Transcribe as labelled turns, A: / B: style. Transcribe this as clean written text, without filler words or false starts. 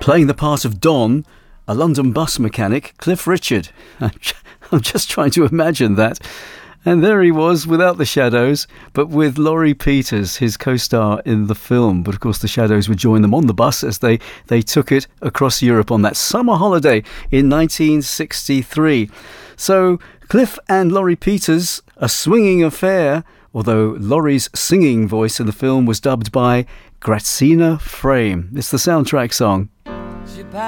A: Playing the part of Don, a London bus mechanic, Cliff Richard. I'm just trying to imagine that. And there he was, without the Shadows, but with Laurie Peters, his co-star in the film. But of course the Shadows would join them on the bus as they took it across Europe on that summer holiday in 1963. So Cliff and Laurie Peters, a swinging affair, although Laurie's singing voice in the film was dubbed by Grazina Frame. It's the soundtrack song.